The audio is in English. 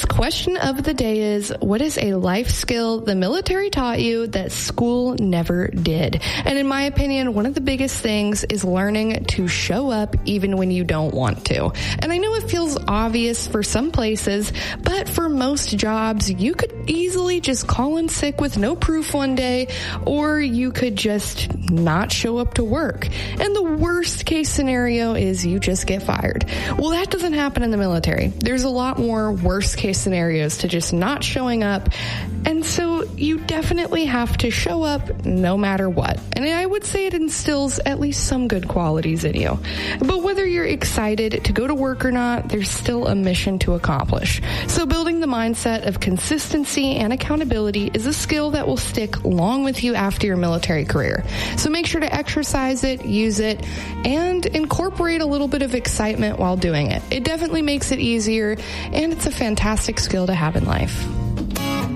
Today's question of the day is, what is a life skill the military taught you that school never did? And in my opinion, one of the biggest things is learning to show up even when you don't want to. And I know it feels obvious for some places, but for most jobs, you could easily just call in sick with no proof one day, or you could just not show up to work. And the worst case scenario is you just get fired. Well, that doesn't happen in the military. There's a lot more worst case scenarios to just not showing up. And so you definitely have to show up no matter what. And I would say it instills at least some good qualities in you. But whether you're excited to go to work or not, there's still a mission to accomplish. So building the mindset of consistency and accountability is a skill that will stick long with you after your military career. So make sure to exercise it, use it, and incorporate a little bit of excitement while doing it. It definitely makes it easier, and it's a fantastic skill to have in life.